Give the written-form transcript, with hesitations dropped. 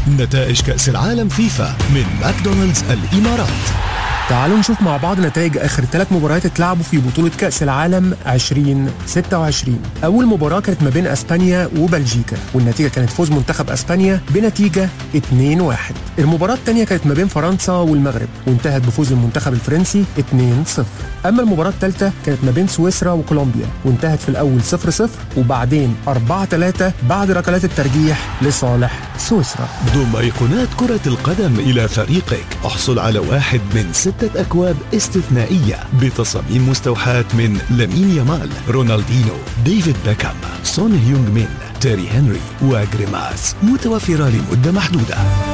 نتائج كأس العالم فيفا من ماكدونالدز الإمارات. تعالوا نشوف مع بعض نتائج آخر 3 مباريات اتلعبوا في بطولة كأس العالم 2026. أول مباراة كانت ما بين أسبانيا وبلجيكا، والنتيجة كانت فوز منتخب أسبانيا بنتيجة 2-1. المباراة الثانية كانت ما بين فرنسا والمغرب، وانتهت بفوز المنتخب الفرنسي 2-0. أما المباراة الثالثة كانت ما بين سويسرا وكولومبيا، وانتهت في الأول 0-0 وبعدين 4-3 بعد ركلات الترجيح لصالح سويسرا. ضم أيقونات كرة القدم إلى فريقك. احصل على واحد من 6 أكواب استثنائية بتصاميم مستوحاة من لامين يامال، رونالدينو، ديفيد بيكهام، سون هيونغ مين، تيري هنري وجريماس، متوفرة لمدة محدودة.